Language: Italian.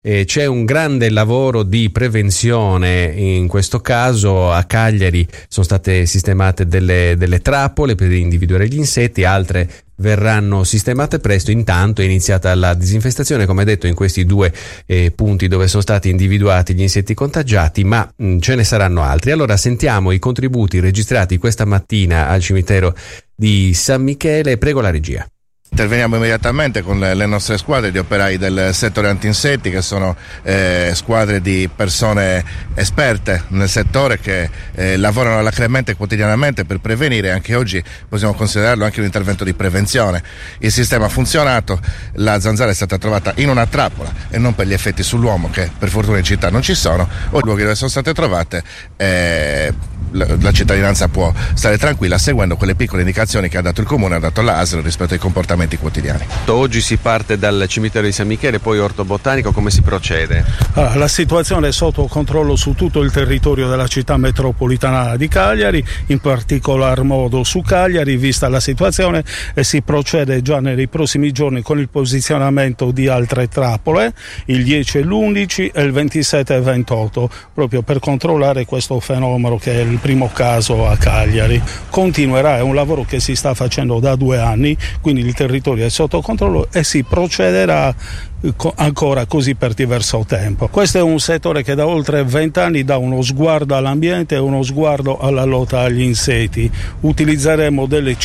C'è un grande lavoro di prevenzione in questo caso. A Cagliari sono state sistemate delle trappole per individuare gli insetti, altre verranno sistemate presto. Intanto è iniziata la disinfestazione, come detto, in questi due punti dove sono stati individuati gli insetti contagiati, ma ce ne saranno altri. Allora sentiamo i contributi registrati questa mattina al cimitero di San Michele. Prego la regia. Interveniamo immediatamente con le nostre squadre di operai del settore antinsetti, che sono squadre di persone esperte nel settore che lavorano alacremente quotidianamente per prevenire. Anche oggi possiamo considerarlo anche un intervento di prevenzione. Il sistema ha funzionato, la zanzara è stata trovata in una trappola e non per gli effetti sull'uomo, che per fortuna in città non ci sono, o i luoghi dove sono state trovate. La cittadinanza può stare tranquilla seguendo quelle piccole indicazioni che ha dato il comune, ha dato l'ASL rispetto ai comportamenti quotidiani. Oggi si parte dal cimitero di San Michele, poi Orto Botanico. Come si procede? La situazione è sotto controllo su tutto il territorio della città metropolitana di Cagliari, in particolar modo su Cagliari, vista la situazione, e si procede già nei prossimi giorni con il posizionamento di altre trappole, il 10 l'11 e il 27 e 28, proprio per controllare questo fenomeno che è il primo caso a Cagliari. Continuerà, è un lavoro che si sta facendo da 2 anni, quindi il territorio è sotto controllo e si procederà ancora così per diverso tempo. Questo è un settore che da oltre 20 anni dà uno sguardo all'ambiente e uno sguardo alla lotta agli insetti. Utilizzeremo delle